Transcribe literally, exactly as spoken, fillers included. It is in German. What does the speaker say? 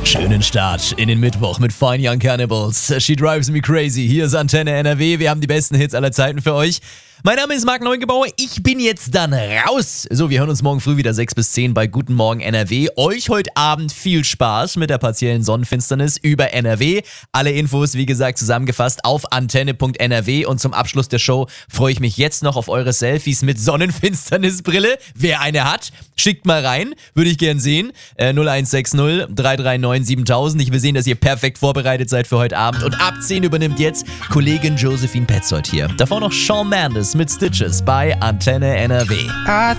Schönen Start in den Mittwoch mit Fine Young Cannibals. She Drives Me Crazy. Hier ist Antenne N R W. Wir haben die besten Hits aller Zeiten für euch. Mein Name ist Marc Neugebauer. Ich bin jetzt dann raus. So, wir hören uns morgen früh wieder sechs bis zehn bei Guten Morgen N R W. Euch heute Abend viel Spaß mit der partiellen Sonnenfinsternis über N R W. Alle Infos, wie gesagt, zusammengefasst auf antenne punkt n r w. Und zum Abschluss der Show freue ich mich jetzt noch auf eure Selfies mit Sonnenfinsternisbrille. Wer eine hat, schickt mal rein. Würde ich gern sehen. Äh, null eins sechs null drei drei neun siebentausend. Ich will sehen, dass ihr perfekt vorbereitet seid für heute Abend. Und ab zehn übernimmt jetzt Kollegin Josephine Petzold hier. Davor noch Shawn Mendes mit Stitches bei Antenne N R W. I